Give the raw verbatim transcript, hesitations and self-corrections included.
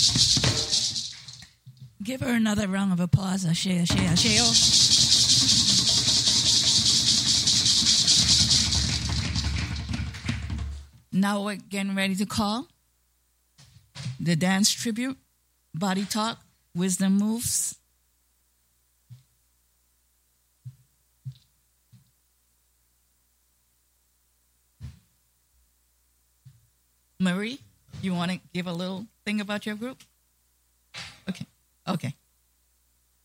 Give her another round of applause. Ashe, ashe, ashe. Now we're getting ready to call the dance tribute, body talk, wisdom moves. Marie, you want to give a little thing about your group? Okay. Okay.